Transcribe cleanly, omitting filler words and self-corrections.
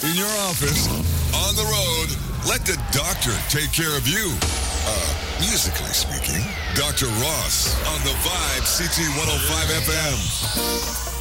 in your office, on the road, let the doctor take care of you. Musically speaking, Dr. Ross on the Vibe CT 105 FM.